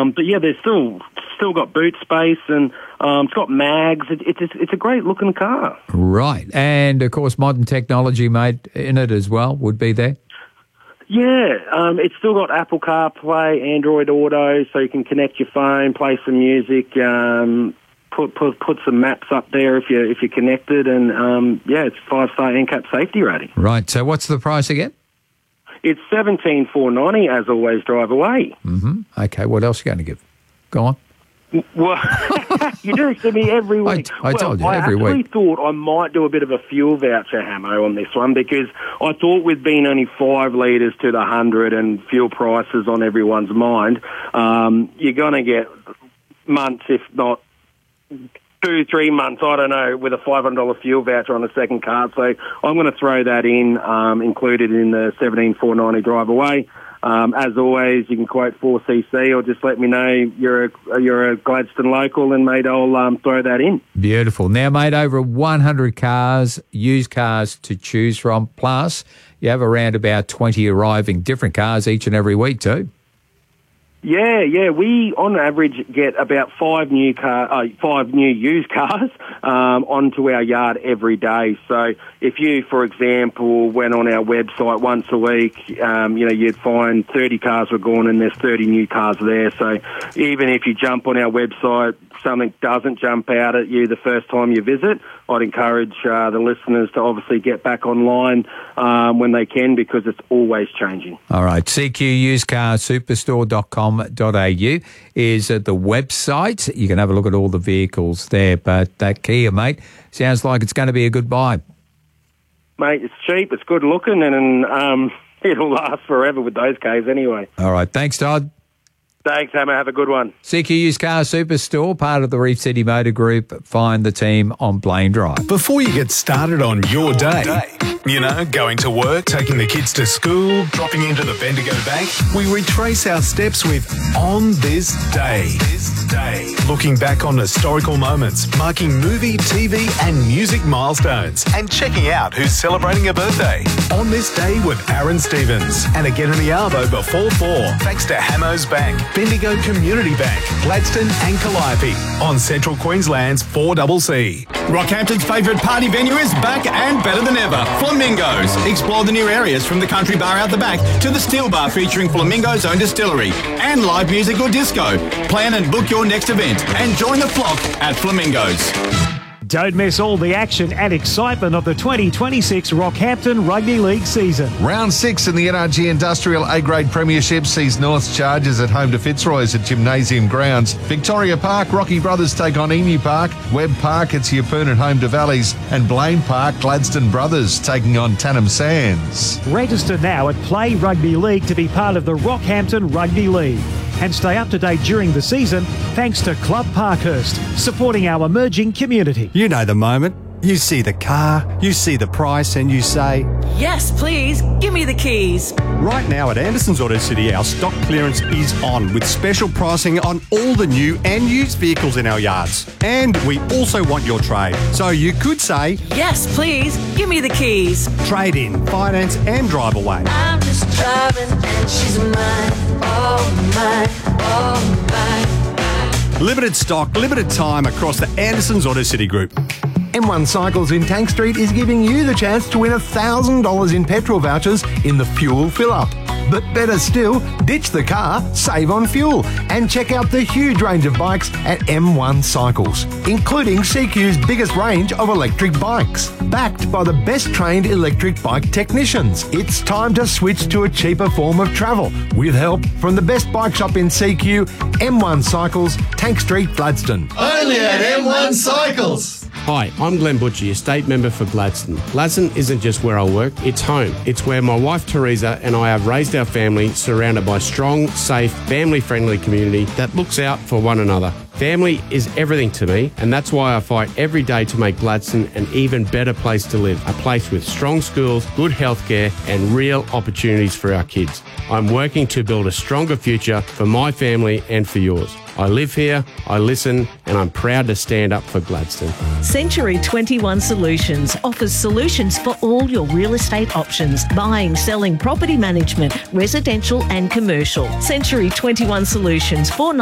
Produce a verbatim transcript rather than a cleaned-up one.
Um, but yeah, there's still still got boot space, and um, it's got mags. It, it's it's a great looking car. Right, and of course, modern technology, mate, in it as well would be there. Yeah, um, it's still got Apple CarPlay, Android Auto, so you can connect your phone, play some music, um, put put put some maps up there if you if you're connected, and um, yeah, it's five star N C A P safety rating. Right. So what's the price again? It's seventeen four ninety. As always, drive away. Mm-hmm. Okay. What else are you going to give? Go on. Well, you do it to me every week. I, I well, told you, I every actually week. thought I might do a bit of a fuel voucher, Hamo, on this one, because I thought with being only five litres to the one hundred and fuel prices on everyone's mind, um, you're going to get months, if not two, three months, I don't know, with a five hundred dollars fuel voucher on the second car. So I'm going to throw that in, um, included in the seventeen four ninety drive away. Um, as always, you can quote four C C or just let me know you're a, you're a Gladstone local, and, mate, I'll um, throw that in. Beautiful. Now, mate, over one hundred cars, used cars to choose from, plus you have around about twenty arriving, different cars each and every week too. Yeah, yeah. We, on average, get about five new car, uh, five new used cars um, onto our yard every day. So if you, for example, went on our website once a week, um, you know, you'd find thirty cars were gone and there's thirty new cars there. So even if you jump on our website, something doesn't jump out at you the first time you visit, I'd encourage uh, the listeners to obviously get back online um, when they can, because it's always changing. All right. C Q used car superstore dot com dot a u is at the website. You can have a look at all the vehicles there. But that Kia, mate, sounds like it's going to be a good buy. Mate, it's cheap, it's good looking, and um, it'll last forever with those cars anyway. All right. Thanks, Todd. Thanks, Hammer. Have a good one. C Q Used Car Superstore, part of the Reef City Motor Group. Find the team on Blaine Drive. Before you get started on your day, you know, going to work, taking the kids to school, dropping into the Bendigo Bank, we retrace our steps with On This Day. This day. Looking back on historical moments, marking movie, T V and music milestones, and checking out who's celebrating a birthday. On This Day with Aaron Stevens. And again in the Arvo before four, thanks to Hammo's Bank, Bendigo Community Bank, Gladstone and Calliope on Central Queensland's four C C. Rockhampton's favourite party venue is back and better than ever. Flamingos. Explore the new areas from the country bar out the back to the steel bar featuring Flamingo's own distillery and live music or disco. Plan and book your next event and join the flock at Flamingos. Don't miss all the action and excitement of the twenty twenty-six Rockhampton Rugby League season. Round six in the N R G Industrial A-Grade Premiership sees North's Chargers at home to Fitzroy's at Gymnasium Grounds. Victoria Park, Rocky Brothers take on Emu Park. Webb Park, it's Yeppoon at home to Valleys. And Blaine Park, Gladstone Brothers taking on Tannum Sands. Register now at Play Rugby League to be part of the Rockhampton Rugby League. And stay up to date during the season thanks to Club Parkhurst, supporting our emerging community. You know the moment. You see the car, you see the price, and you say, "Yes, please, give me the keys." Right now at Anderson's Auto City, our stock clearance is on with special pricing on all the new and used vehicles in our yards. And we also want your trade. So you could say, "Yes, please, give me the keys." Trade in, finance, and drive away. I'm just driving and she's mine, oh mine, oh mine. Limited stock, limited time across the Anderson's Auto City Group. M one Cycles in Tank Street is giving you the chance to win one thousand dollars in petrol vouchers in the fuel fill-up. But better still, ditch the car, save on fuel, and check out the huge range of bikes at M one Cycles, including C Q's biggest range of electric bikes. Backed by the best trained electric bike technicians, it's time to switch to a cheaper form of travel with help from the best bike shop in C Q, M one Cycles, Tank Street, Gladstone. Only at M one Cycles. Hi, I'm Glenn Butchie, estate member for Gladstone. Gladstone isn't just where I work, it's home. It's where my wife Teresa and I have raised our family, surrounded by strong, safe, family-friendly community that looks out for one another. Family is everything to me, and that's why I fight every day to make Gladstone an even better place to live, a place with strong schools, good healthcare, and real opportunities for our kids. I'm working to build a stronger future for my family and for yours. I live here, I listen, and I'm proud to stand up for Gladstone. Century twenty-one Solutions offers solutions for all your real estate options: buying, selling, property management, residential and commercial. Century twenty-one Solutions, four